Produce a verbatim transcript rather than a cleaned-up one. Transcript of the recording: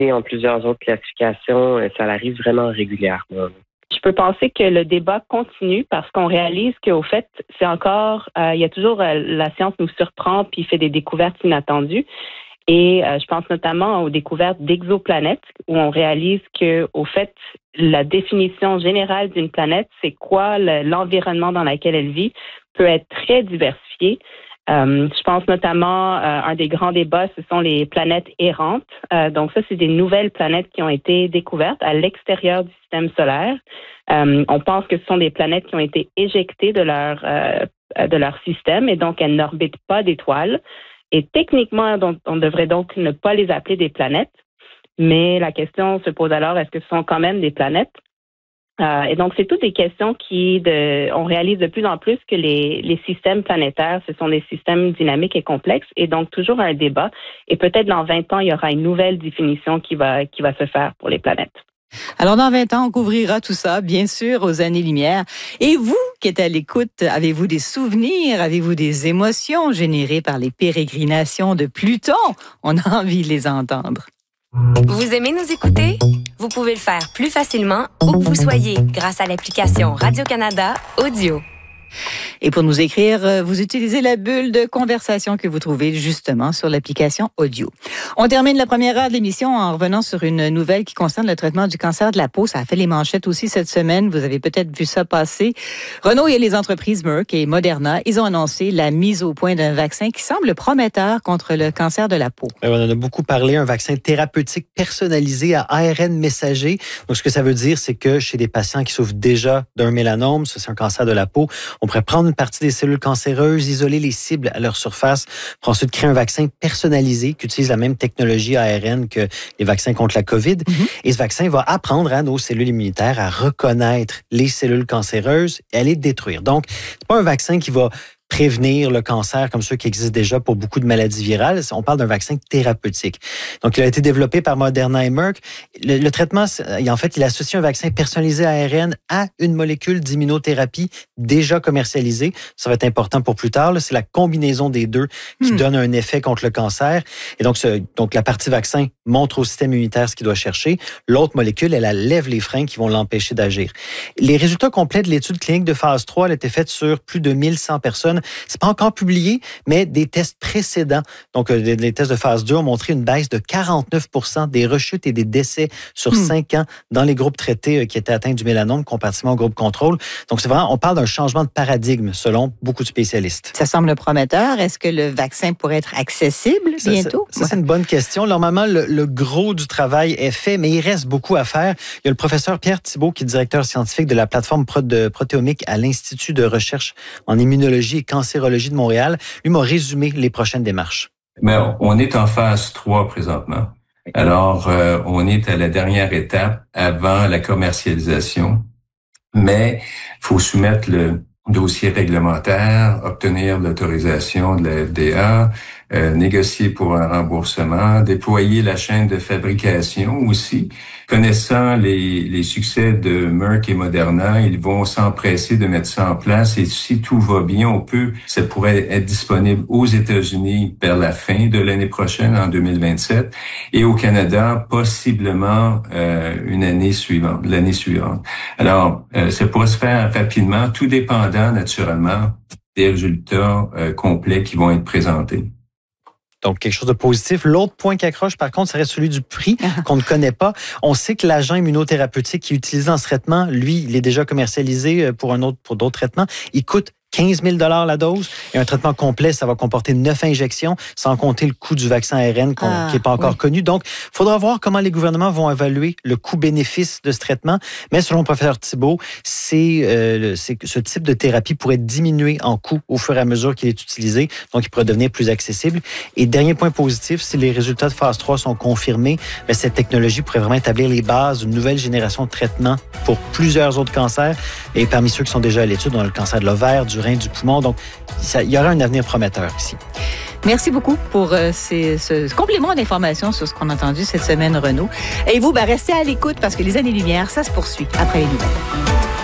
Et en plusieurs autres classifications, ça arrive vraiment régulièrement. Je peux penser que le débat continue parce qu'on réalise qu'au fait, c'est encore, euh, il y a toujours, euh, la science nous surprend puis fait des découvertes inattendues. Et euh, je pense notamment aux découvertes d'exoplanètes où on réalise que, au fait, la définition générale d'une planète, c'est quoi le, l'environnement dans lequel elle vit, peut être très diversifié. Euh, je pense notamment, euh, un des grands débats, ce sont les planètes errantes. Euh, donc ça, c'est des nouvelles planètes qui ont été découvertes à l'extérieur du système solaire. Euh, on pense que ce sont des planètes qui ont été éjectées de leur, euh, de leur système et donc elles n'orbitent pas d'étoiles. Et techniquement, donc, on devrait donc ne pas les appeler des planètes. Mais la question se pose alors, est-ce que ce sont quand même des planètes? Euh, et donc, c'est toutes des questions qui, de, on réalise de plus en plus que les, les systèmes planétaires, ce sont des systèmes dynamiques et complexes, et donc toujours un débat. Et peut-être dans vingt ans, il y aura une nouvelle définition qui va, qui va se faire pour les planètes. Alors, dans vingt ans, on couvrira tout ça, bien sûr, aux années-lumière. Et vous, qui êtes à l'écoute, avez-vous des souvenirs, avez-vous des émotions générées par les pérégrinations de Pluton? On a envie de les entendre. Vous aimez nous écouter? Vous pouvez le faire plus facilement où que vous soyez grâce à l'application Radio-Canada Audio. Et pour nous écrire, vous utilisez la bulle de conversation que vous trouvez justement sur l'application Audio. On termine la première heure de l'émission en revenant sur une nouvelle qui concerne le traitement du cancer de la peau. Ça a fait les manchettes aussi cette semaine. Vous avez peut-être vu ça passer. Renault et les entreprises Merck et Moderna, ils ont annoncé la mise au point d'un vaccin qui semble prometteur contre le cancer de la peau. On en a beaucoup parlé, un vaccin thérapeutique personnalisé à A R N messager. Donc, ce que ça veut dire, c'est que chez des patients qui souffrent déjà d'un mélanome, ça c'est un cancer de la peau, on pourrait prendre une partie des cellules cancéreuses, isoler les cibles à leur surface, pour ensuite créer un vaccin personnalisé qui utilise la même technologie A R N que les vaccins contre la COVID. Mm-hmm. Et ce vaccin va apprendre à nos cellules immunitaires à reconnaître les cellules cancéreuses et à les détruire. Donc, c'est pas un vaccin qui va prévenir le cancer comme ceux qui existent déjà pour beaucoup de maladies virales. On parle d'un vaccin thérapeutique. Donc, il a été développé par Moderna et Merck. Le, le traitement, en fait, il associe un vaccin personnalisé à A R N à une molécule d'immunothérapie déjà commercialisée. Ça va être important pour plus tard. Là. C'est la combinaison des deux qui hmm. donne un effet contre le cancer. Et donc, ce, donc, la partie vaccin montre au système immunitaire ce qu'il doit chercher. L'autre molécule, elle, elle lève les freins qui vont l'empêcher d'agir. Les résultats complets de l'étude clinique de phase trois, elle a été faite sur plus de mille cent personnes. C'est pas encore publié, mais des tests précédents, donc les tests de phase deux ont montré une baisse de quarante-neuf pour cent des rechutes et des décès sur mmh. cinq ans dans les groupes traités qui étaient atteints du mélanome comparativement au groupe contrôle. Donc, c'est vraiment, on parle d'un changement de paradigme selon beaucoup de spécialistes. Ça semble prometteur. Est-ce que le vaccin pourrait être accessible bientôt? Ça, ça, ça c'est une bonne question. Normalement, le, le gros du travail est fait, mais il reste beaucoup à faire. Il y a le professeur Pierre Thibault, qui est directeur scientifique de la plateforme de protéomique à l'Institut de recherche en immunologie et cancérologie de Montréal. Lui m'a résumé les prochaines démarches. Mais on est en phase trois présentement. Alors, euh, on est à la dernière étape avant la commercialisation, mais il faut soumettre le dossier réglementaire, obtenir l'autorisation de la F D A, euh, négocier pour un remboursement, déployer la chaîne de fabrication aussi. Connaissant les, les succès de Merck et Moderna, ils vont s'empresser de mettre ça en place et si tout va bien, on peut, ça pourrait être disponible aux États-Unis vers la fin de l'année prochaine, en deux mille vingt-sept, et au Canada, possiblement euh, une année suivante, l'année suivante. Alors, euh, ça pourrait se faire rapidement, tout dépendant naturellement des résultats euh, complets qui vont être présentés. Donc, quelque chose de positif. L'autre point qui accroche, par contre, serait celui du prix qu'on ne connaît pas. On sait que l'agent immunothérapeutique qui est utilisé dans ce traitement, lui, il est déjà commercialisé pour un autre, pour d'autres traitements. Il coûte quinze mille dollars la dose. Et un traitement complet, ça va comporter neuf injections, sans compter le coût du vaccin A R N ah, qui n'est pas encore oui. connu. Donc, il faudra voir comment les gouvernements vont évaluer le coût-bénéfice de ce traitement. Mais selon le professeur Thibault, c'est, euh, c'est, ce type de thérapie pourrait diminuer en coût au fur et à mesure qu'il est utilisé. Donc, il pourrait devenir plus accessible. Et dernier point positif, si les résultats de phase trois sont confirmés, bien, cette technologie pourrait vraiment établir les bases d'une nouvelle génération de traitements pour plusieurs autres cancers. Et parmi ceux qui sont déjà à l'étude, on a le cancer de l'ovaire, du rein, du poumon. Donc, ça, il y aura un avenir prometteur ici. Merci beaucoup pour euh, ces, ce complément d'informations sur ce qu'on a entendu cette semaine, Renaud. Et vous, ben, restez à l'écoute parce que les années-lumière, ça se poursuit après les nouvelles.